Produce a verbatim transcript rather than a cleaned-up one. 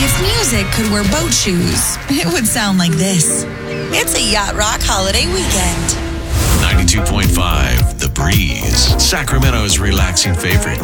If music could wear boat shoes, it would sound like this. It's a Yacht Rock holiday weekend. ninety-two point five The Breeze, Sacramento's relaxing favorite.